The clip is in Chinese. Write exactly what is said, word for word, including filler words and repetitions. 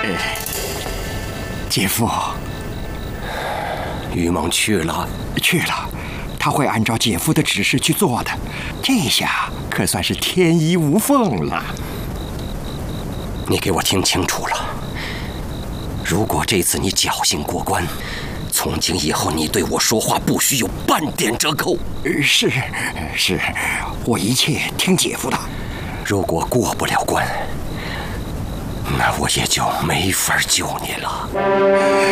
姐夫， 于梦去了， 去了，他会按照姐夫的指示去做的。这下可算是天衣无缝了。 你给我听清楚了，如果这次你侥幸过关，从今以后你对我说话不许有半点折扣。 是是，我一切听姐夫的。 如果过不了关，那我也就没法救你了。